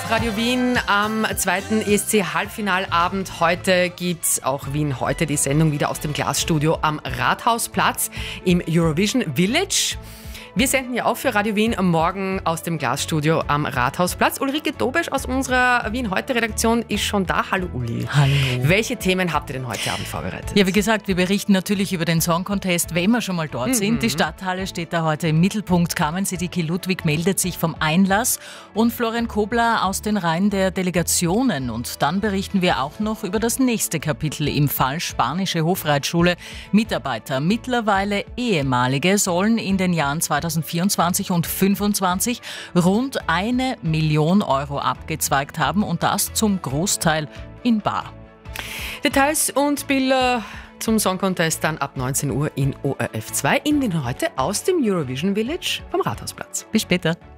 auf Radio Wien am zweiten ESC-Halbfinalabend. Heute gibt's auch Wien heute die Sendung wieder aus dem Glasstudio am Rathausplatz im Eurovision Village. Wir senden ja auch für Radio Wien am Morgen aus dem Glasstudio am Rathausplatz. Ulrike Dobesch aus unserer Wien-Heute-Redaktion ist schon da. Hallo Uli. Hallo. Welche Themen habt ihr denn heute Abend vorbereitet? Ja, wie gesagt, wir berichten natürlich über den Song Contest, wenn wir schon mal dort sind. Die Stadthalle steht da heute im Mittelpunkt. Carmen Siddiqui-Ludwig meldet sich vom Einlass und Florian Kobler aus den Reihen der Delegationen. Und dann berichten wir auch noch über das nächste Kapitel im Fall Spanische Hofreitschule. Mitarbeiter, mittlerweile ehemalige, sollen in den Jahren 2024 und 2025 rund 1 Million Euro abgezweigt haben und das zum Großteil in bar. Details und Bilder zum Song Contest dann ab 19 Uhr in ORF 2 in den heute aus dem Eurovision Village vom Rathausplatz. Bis später.